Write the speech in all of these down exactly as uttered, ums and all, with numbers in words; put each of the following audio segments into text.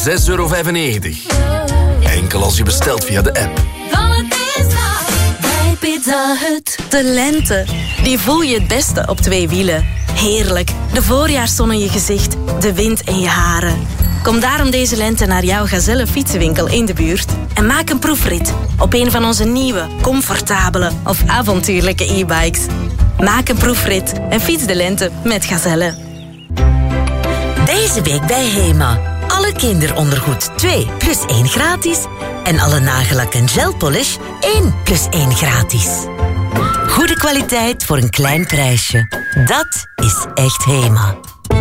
zes euro vijfennegentig. Enkel als je bestelt via de app. Van het is waar, bij Pizza Hut. De lente, die voel je het beste op twee wielen. Heerlijk, de voorjaarszon in je gezicht, de wind in je haren. Kom daarom deze lente naar jouw Gazelle fietsenwinkel in de buurt en maak een proefrit op een van onze nieuwe, comfortabele of avontuurlijke e-bikes. Maak een proefrit en fiets de lente met Gazelle. Deze week bij Hema. Alle kinderondergoed twee plus één gratis. En alle nagellak en gelpolish één plus één gratis. Goede kwaliteit voor een klein prijsje. Dat is echt Hema.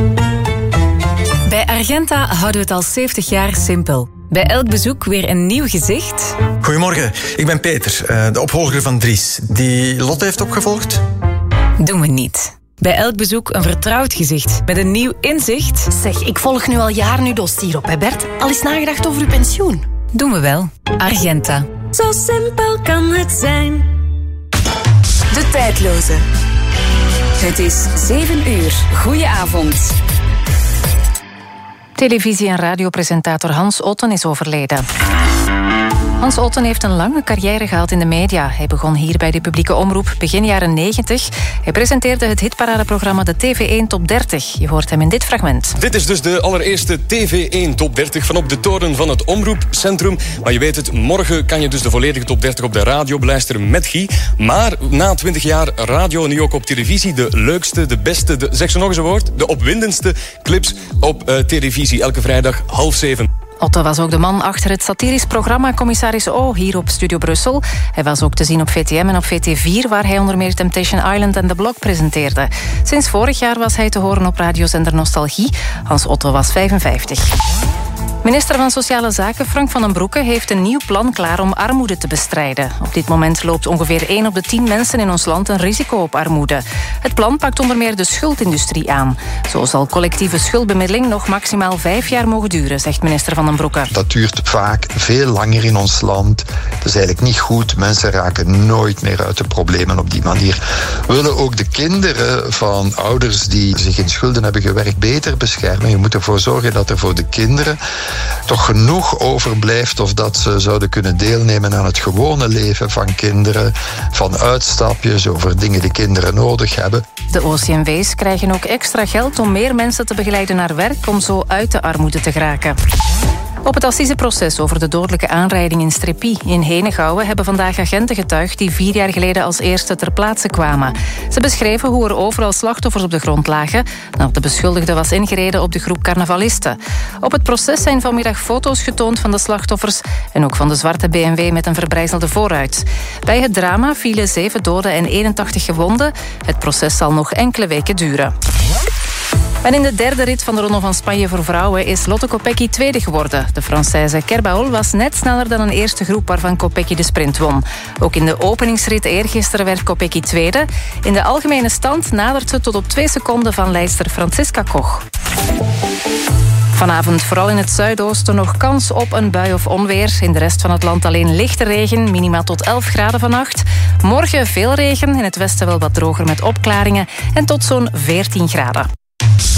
Bij Argenta houden we het al zeventig jaar simpel. Bij elk bezoek weer een nieuw gezicht. Goedemorgen, ik ben Peter, de opvolger van Dries. Die Lotte heeft opgevolgd? Doen we niet. Bij elk bezoek een vertrouwd gezicht met een nieuw inzicht. Zeg, ik volg nu al jaren uw dossier op, hè Bert? Al eens nagedacht over uw pensioen? Doen we wel. Argenta. Zo simpel kan het zijn. De tijdloze. Het is zeven uur. Goedenavond. Televisie- en radiopresentator Hans Otten is overleden. Hans Otten heeft een lange carrière gehad in de media. Hij begon hier bij de publieke omroep begin jaren negentig. Hij presenteerde het hitparadeprogramma de T V één Top dertig. Je hoort hem in dit fragment. Dit is dus de allereerste T V één Top dertig van op de toren van het Omroepcentrum. Maar je weet het, morgen kan je dus de volledige Top dertig op de radio beluisteren met Guy. Maar na twintig jaar radio, nu ook op televisie, de leukste, de beste, de, zeg ze nog eens een woord, de opwindendste clips op uh, televisie. Elke vrijdag half zeven. Otten was ook de man achter het satirisch programma Commissaris O hier op Studio Brussel. Hij was ook te zien op V T M en op V T vier, waar hij onder meer Temptation Island en The Block presenteerde. Sinds vorig jaar was hij te horen op radiozender Nostalgie. Hans Otten was vijfenvijftig. Minister van Sociale Zaken Frank van den Broeke heeft een nieuw plan klaar om armoede te bestrijden. Op dit moment loopt ongeveer één op de tien mensen in ons land een risico op armoede. Het plan pakt onder meer de schuldindustrie aan. Zo zal collectieve schuldbemiddeling nog maximaal vijf jaar mogen duren, zegt minister van den Broeke. Dat duurt vaak veel langer in ons land. Dat is eigenlijk niet goed. Mensen raken nooit meer uit de problemen op die manier. We willen ook de kinderen van ouders die zich in schulden hebben gewerkt beter beschermen. Je moet ervoor zorgen dat er voor de kinderen toch genoeg overblijft of dat ze zouden kunnen deelnemen aan het gewone leven van kinderen, van uitstapjes over dingen die kinderen nodig hebben. De O C M W's krijgen ook extra geld om meer mensen te begeleiden naar werk om zo uit de armoede te geraken. Op het assiseproces over de dodelijke aanrijding in Streppy in Henegouwen hebben vandaag agenten getuigd die vier jaar geleden als eerste ter plaatse kwamen. Ze beschreven hoe er overal slachtoffers op de grond lagen nadat de beschuldigde was ingereden op de groep carnavalisten. Op het proces zijn vanmiddag foto's getoond van de slachtoffers en ook van de zwarte B M W met een verbrijzelde voorruit. Bij het drama vielen zeven doden en eenentachtig gewonden. Het proces zal nog enkele weken duren. En in de derde rit van de Ronde van Spanje voor vrouwen is Lotte Kopecky tweede geworden. De Française Kerbaol was net sneller dan een eerste groep waarvan Kopecky de sprint won. Ook in de openingsrit eergisteren werd Kopecky tweede. In de algemene stand nadert ze tot op twee seconden van leidster Franziska Koch. Vanavond vooral in het zuidoosten nog kans op een bui of onweer. In de rest van het land alleen lichte regen, minima tot elf graden vannacht. Morgen veel regen, in het westen wel wat droger met opklaringen en tot zo'n veertien graden.